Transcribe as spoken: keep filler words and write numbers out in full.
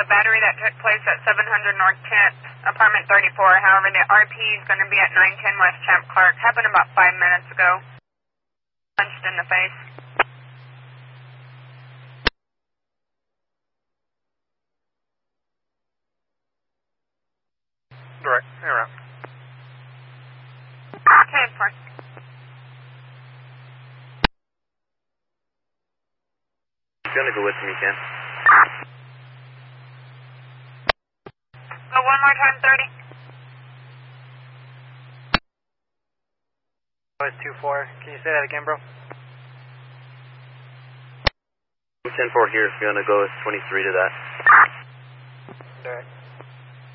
a battery that took place at seven hundred North tenth, apartment thirty-four. However, the R P is going to be at nine ten West Champ Clark. Happened about five minutes ago. Punched in the face. Direct, around. Okay, of course. If you want to go with me, Ken. Go one more time, thirty. two four, can you say that again, bro? ten four here if you want to go with twenty-three to that. Direct.